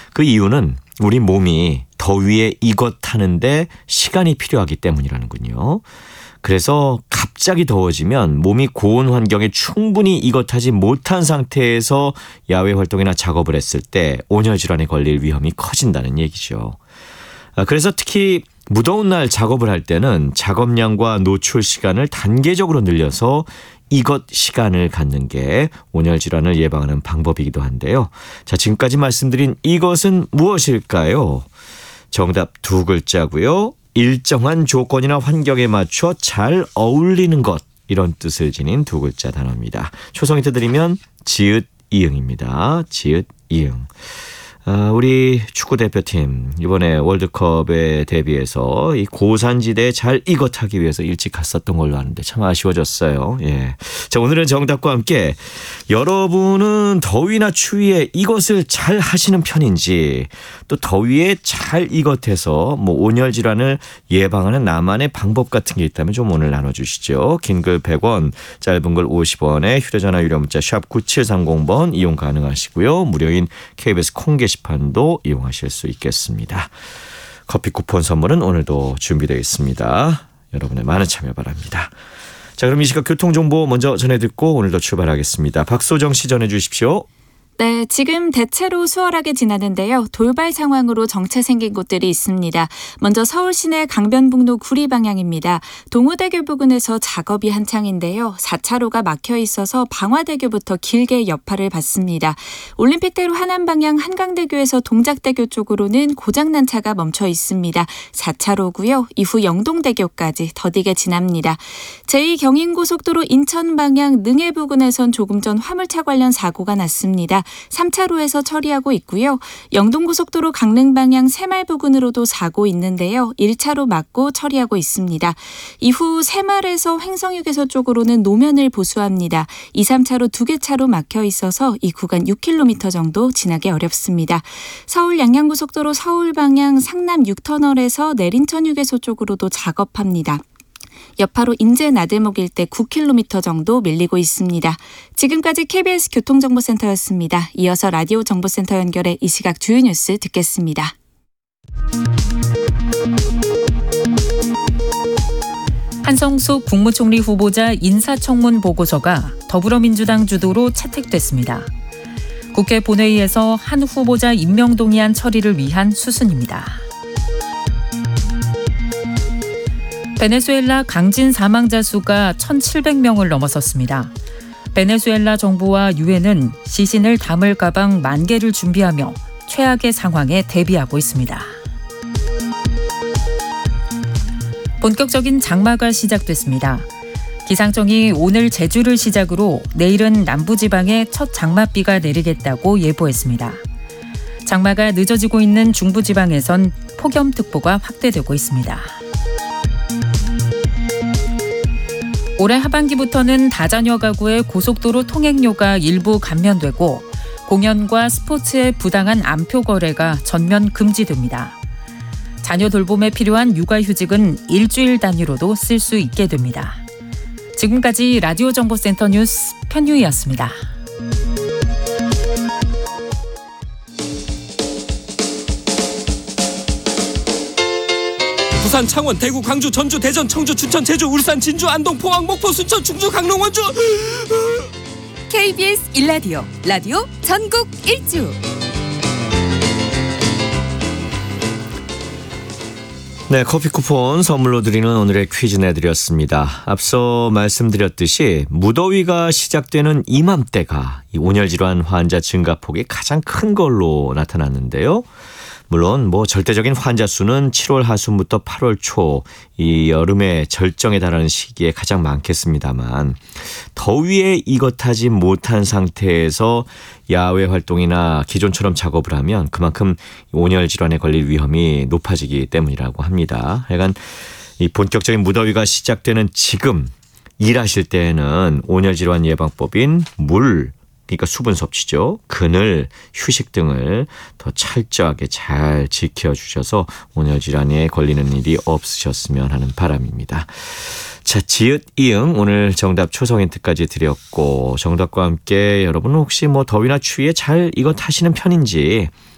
그 이유는 우리 몸이 더위에 이것하는데 시간이 필요하기 때문이라는군요. 그래서 갑자기 더워지면 몸이 고온 환경에 충분히 이것하지 못한 상태에서 야외 활동이나 작업을 했을 때 온열 질환에 걸릴 위험이 커진다는 얘기죠. 그래서 특히 무더운 날 작업을 할 때는 작업량과 노출 시간을 단계적으로 늘려서 이것 시간을 갖는 게 온열 질환을 예방하는 방법이기도 한데요. 자, 지금까지 말씀드린 이것은 무엇일까요? 정답 두 글자고요. 일정한 조건이나 환경에 맞춰 잘 어울리는 것, 이런 뜻을 지닌 두 글자 단어입니다. 초성 힌트 드리면 지읒 이응입니다. 지읒 이응. 우리 축구대표팀 이번에 월드컵에 대비해서 이 고산지대에 잘 이것하기 위해서 일찍 갔었던 걸로 아는데 참 아쉬워졌어요. 예. 자, 오늘은 정답과 함께 여러분은 더위나 추위에 이것을 잘 하시는 편인지, 또 더위에 잘 이것해서 온열 질환을 예방하는 나만의 방법 같은 게 있다면 좀 오늘 나눠주시죠. 긴 글 100원, 짧은 글 50원에 휴대전화 유료 문자 샵 9730번 이용 가능하시고요. 무료인 KBS 콩 게시판도 이용하실 수 있겠습니다. 커피 쿠폰 선물은 오늘도 준비되어 있습니다. 여러분의 많은 참여 바랍니다. 자, 그럼 이 시각 교통정보 먼저 전해 듣고 오늘도 출발하겠습니다. 박소정 씨 전해 주십시오. 네, 지금 대체로 수월하게 지나는데요. 돌발 상황으로 정체 생긴 곳들이 있습니다. 먼저 서울 시내 강변북로 구리 방향입니다. 동호대교 부근에서 작업이 한창인데요. 4차로가 막혀 있어서 방화대교부터 길게 여파를 받습니다. 올림픽대로 하남 방향 한강대교에서 동작대교 쪽으로는 고장난 차가 멈춰 있습니다. 4차로고요. 이후 영동대교까지 더디게 지납니다. 제2경인고속도로 인천 방향 능해 부근에선 조금 전 화물차 관련 사고가 났습니다. 3차로에서 처리하고 있고요. 영동고속도로 강릉 방향 새말 부근으로도 사고 있는데요. 1차로 막고 처리하고 있습니다. 이후 새말에서 횡성휴게소 쪽으로는 노면을 보수합니다. 2, 3차로 2개 차로 막혀 있어서 이 구간 6km 정도 지나기 어렵습니다. 서울 양양고속도로 서울 방향 상남 6터널에서 내린천휴게소 쪽으로도 작업합니다. 여파로 인제 나들목 일대 9km 정도 밀리고 있습니다. 지금까지 KBS 교통정보센터였습니다. 이어서 라디오 정보센터 연결해 이 시각 주요 뉴스 듣겠습니다. 한성숙 국무총리 후보자 인사청문 보고서가 더불어민주당 주도로 채택됐습니다. 국회 본회의에서 한 후보자 임명동의안 처리를 위한 수순입니다. 베네수엘라 강진 사망자 수가 1,700명을 넘어섰습니다. 베네수엘라 정부와 유엔은 시신을 담을 가방 10,000개를 준비하며 최악의 상황에 대비하고 있습니다. 본격적인 장마가 시작됐습니다. 기상청이 오늘 제주를 시작으로 내일은 남부지방에 첫 장맛비가 내리겠다고 예보했습니다. 장마가 늦어지고 있는 중부지방에선 폭염특보가 확대되고 있습니다. 올해 하반기부터는 다자녀 가구의 고속도로 통행료가 일부 감면되고 공연과 스포츠의 부당한 암표 거래가 전면 금지됩니다. 자녀 돌봄에 필요한 육아휴직은 일주일 단위로도 쓸 수 있게 됩니다. 지금까지 라디오 정보센터 뉴스 편유희였습니다. 부산, 창원, 대구, 광주, 전주, 대전, 청주, 춘천, 제주, 울산, 진주, 안동, 포항, 목포, 순천, 충주, 강릉, 원주. KBS 1라디오 라디오 전국 일주. 네, 커피 쿠폰 선물로 드리는 오늘의 퀴즈 내드렸습니다. 앞서 말씀드렸듯이 무더위가 시작되는 이맘때가 이 온열질환 환자 증가폭이 가장 큰 걸로 나타났는데요. 물론 절대적인 환자 수는 7월 하순부터 8월 초 이 여름의 절정에 달하는 시기에 가장 많겠습니다만, 더위에 이것하지 못한 상태에서 야외 활동이나 기존처럼 작업을 하면 그만큼 온열 질환에 걸릴 위험이 높아지기 때문이라고 합니다. 하여간 이 본격적인 무더위가 시작되는 지금 일하실 때에는 온열 질환 예방법인 물, 그러니까 수분 섭취죠. 그늘, 휴식 등을 더 철저하게 잘 지켜주셔서 온열 질환에 걸리는 일이 없으셨으면 하는 바람입니다. 자, 지읒 이응 오늘 정답 초성 힌트까지 드렸고, 정답과 함께 여러분은 혹시 더위나 추위에 잘 이것 하시는 편인지,